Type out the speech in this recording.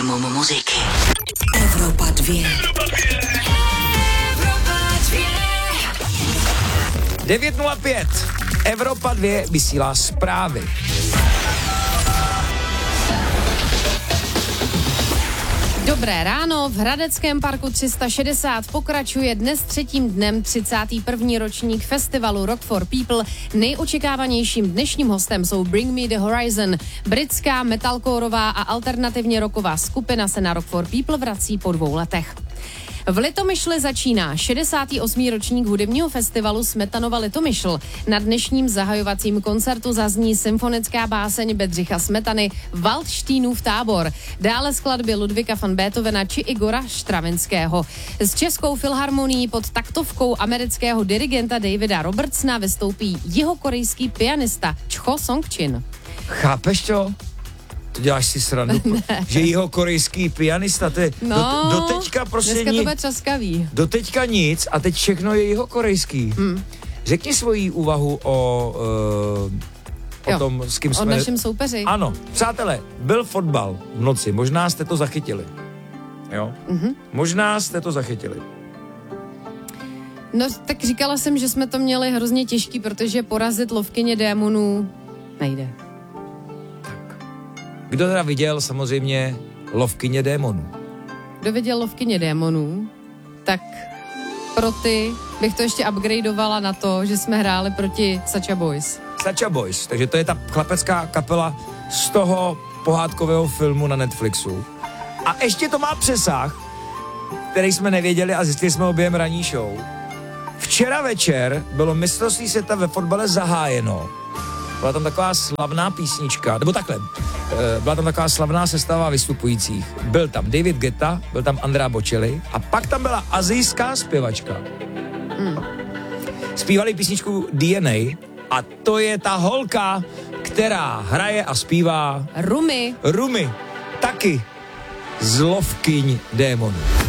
maximum muziky. Evropa 2. 9:05. Evropa 2 vysílá zprávy. Dobré ráno, v Hradeckém parku 360 pokračuje dnes třetím dnem 31. ročník festivalu Rock for People. Nejočekávanějším dnešním hostem jsou Bring Me the Horizon. Britská metalcoreová a alternativně rocková skupina se na Rock for People vrací po 2 letech. V Litomyšli začíná 68. ročník hudebního festivalu Smetanova Litomyšl. Na dnešním zahajovacím koncertu zazní symfonická báseň Bedřicha Smetany Waldštínův tábor. Dále skladby Ludvíka van Beethovena či Igora Stravinského. S Českou filharmonií pod taktovkou amerického dirigenta Davida Robertsona vystoupí jihokorejský pianista Cho Song-chin. Chápeš to? To děláš si srandu, že jihokorejský pianista, to je doteďka prostě dneska to bude třaskavý. Doteďka nic a teď všechno je jihokorejský. Řekni svoji úvahu o tom, s kým jsme... O našem soupeři. Ano, přátelé, byl fotbal v noci, možná jste to zachytili. Jo? Možná jste to zachytili. No, tak říkala jsem, že jsme to měli hrozně těžký, protože porazit lovkyně démonů nejde. Kdo teda viděl samozřejmě Lovkyně démonů? Kdo viděl Lovkyně démonů, tak pro ty bych to ještě upgradeovala na to, že jsme hráli proti Sacha Boys. Sacha Boys, takže to je ta chlapecká kapela z toho pohádkového filmu na Netflixu. A ještě to má přesah, který jsme nevěděli a zjistili jsme ho během ranní show. Včera večer bylo mistrovství světa ve fotbale zahájeno. Byla tam taková slavná písnička, nebo takhle, byla tam taková slavná sestava vystupujících. Byl tam David Guetta, byl tam Andrea Bocelli a pak tam byla asijská zpěvačka. Zpívali písničku DNA a to je ta holka, která hraje a zpívá Rumi. taky z Lovkyň démonů.